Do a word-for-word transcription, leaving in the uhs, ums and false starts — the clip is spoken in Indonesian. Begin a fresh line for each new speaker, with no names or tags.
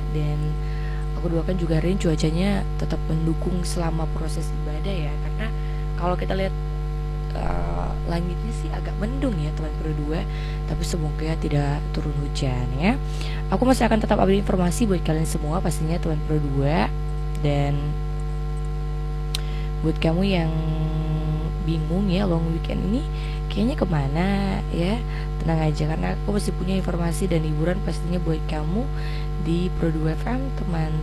Dan aku doakan juga hari ini cuacanya tetap mendukung selama proses ibadah ya, karena kalau kita lihat uh, langitnya sih agak mendung ya teman Pro dua, tapi semoga tidak turun hujan ya. Aku masih akan tetap update informasi buat kalian semua pastinya teman Pro dua. Dan buat kamu yang bingung ya long weekend ini kayaknya kemana ya, tenang aja karena aku masih punya informasi dan hiburan pastinya buat kamu di Pro dua F M teman